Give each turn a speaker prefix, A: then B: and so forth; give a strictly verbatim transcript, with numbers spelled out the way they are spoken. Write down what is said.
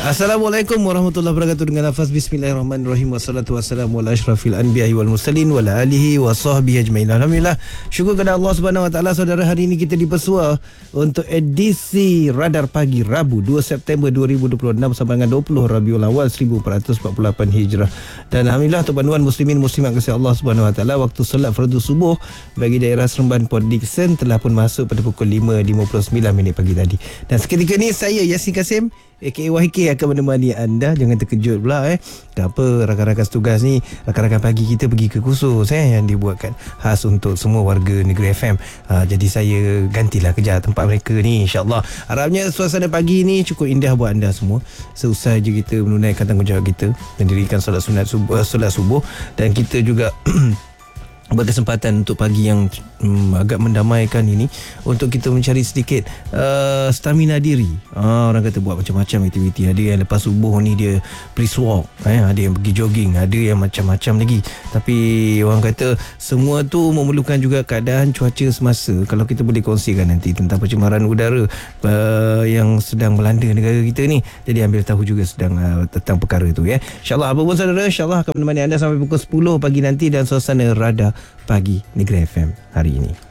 A: Assalamualaikum warahmatullahi wabarakatuh. Dengan lafaz bismillahirrahmanirrahim. Wassalatu wassalamu ala asyrafil anbiya'i wal mursalin wa ala alihi wa sahbihi ajma'in. Alhamdulillah. Syukur kepada Allah Subhanahu wa taala. Saudara, hari ini kita dipersua untuk edisi Radar Pagi Rabu dua September dua ribu dua puluh enam sampai dengan dua puluh Rabiul Awal seribu empat ratus empat puluh lapan Hijrah. Dan alhamdulillah untuk panduan muslimin muslimat kasih Allah Subhanahu wa taala, waktu solat fardu subuh bagi daerah Seremban Port Dickson telah pun masuk pada pukul lima lima puluh sembilan minit pagi tadi. Dan seketika ni saya Yasin Kasim A K A Y K akan menemani anda. Jangan terkejut pula eh. Apa rakan-rakan setugas ni, rakan-rakan pagi kita pergi ke khusus eh yang dibuatkan khas untuk semua warga negeri F M. Ha, jadi saya gantilah kerja tempat mereka ni, insya-Allah. Harapnya suasana pagi ni cukup indah buat anda semua. Seusai je kita menunaikan tanggungjawab kita, mendirikan solat sunat subuh, solat subuh, dan kita juga berkesempatan untuk pagi yang um, agak mendamaikan ini untuk kita mencari sedikit uh, stamina diri. Ah, orang kata buat macam-macam aktiviti. Ada yang lepas subuh ni dia brisk walk, eh, ada yang pergi jogging, ada yang macam-macam lagi. Tapi orang kata semua tu memerlukan juga keadaan cuaca semasa. Kalau kita boleh kongsikan nanti tentang pencemaran udara uh, yang sedang melanda negara kita ni, jadi ambil tahu juga sedang uh, tentang perkara tu ya. InsyaAllah, apa pun saudara, InsyaAllah akan menemani anda sampai pukul sepuluh pagi nanti dan suasana Radar Pagi Negeri F M hari ini.